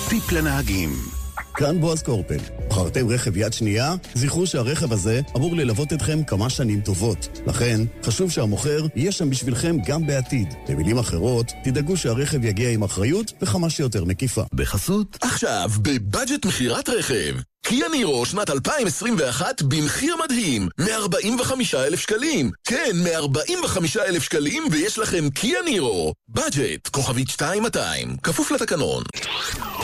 טיפ לנהגים. כאן בועז קורפל. בחרתם רכב יד שנייה? זכרו שהרכב הזה אמור ללוות אתכם כמה שנים טובות. לכן, חשוב שהמוכר יהיה שם בשבילכם גם בעתיד. במילים אחרות, תדאגו שהרכב יגיע עם אחריות וכמה שיותר מקיפה. בחסות. עכשיו, בבאג'ט מחירת רכב. קיה נירו שנת 2021 במחיר מדהים, 145,000 שקלים. כן, 145,000 שקלים ויש לכם קיה נירו. באג'ט, כוכבית 2200, כפוף לתקנון.